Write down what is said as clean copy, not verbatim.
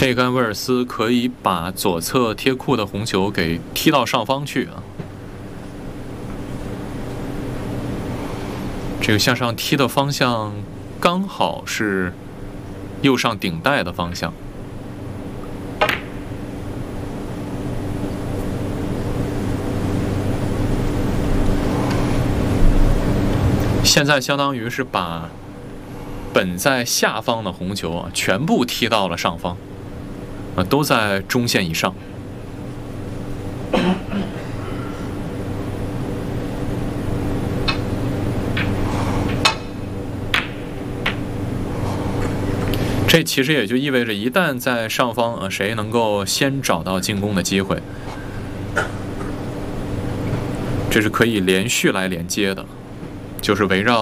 这杆威尔斯可以把左侧贴库的红球给踢到上方去啊。这个向上踢的方向刚好是右上顶带的方向。现在相当于是把本在下方的红球啊全部踢到了上方，都在中线以上。这其实也就意味着，一旦在上方谁能够先找到进攻的机会，这是可以连续来连接的，就是围绕